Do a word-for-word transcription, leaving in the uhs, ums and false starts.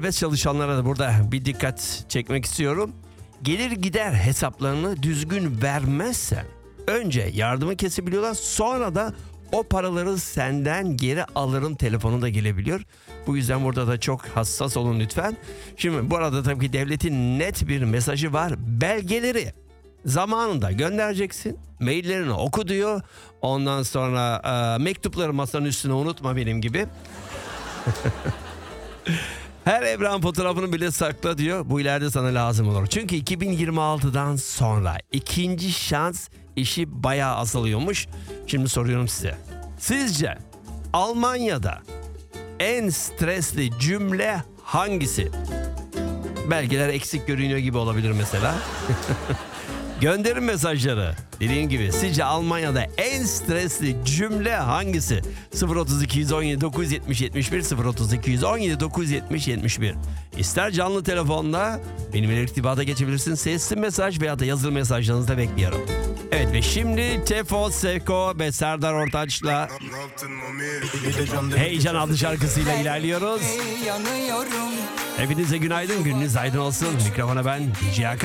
Ve çalışanlara da burada bir dikkat çekmek istiyorum. Gelir gider hesaplarını düzgün vermezsen önce yardımı kesebiliyorlar, sonra da o paraları senden geri alırım telefonu da gelebiliyor. Bu yüzden burada da çok hassas olun lütfen. Şimdi bu arada tabii ki devletin net bir mesajı var. Belgeleri zamanında göndereceksin. Maillerini oku diyor. Ondan sonra e, mektupları masanın üstüne unutma benim gibi. Her evrak fotoğrafını bile sakla diyor. Bu ileride sana lazım olur. Çünkü iki bin yirmi altıdan sonra ikinci şans işi bayağı azalıyormuş. Şimdi soruyorum size. Sizce Almanya'da en stresli cümle hangisi? Belgeler eksik görünüyor gibi olabilir mesela. Gönderin mesajları. Dediğim gibi sizce Almanya'da en stresli cümle hangisi? sıfır otuz iki yüz on yedi dokuz yüz yetmiş yetmiş bir sıfır otuz iki yüz on yedi dokuz yüz yetmiş yetmiş bir. İster canlı telefonla benimle irtibata geçebilirsin. Sesli mesaj veya da yazılı mesajlarınızı da bekliyorum. Evet ve şimdi Tefo, Seko ve Serdar Ortaç'la Heyecan adlı şarkısıyla ilerliyoruz. Hepinize günaydın, gününüz aydın olsun. Mikrofona ben D J Hakan.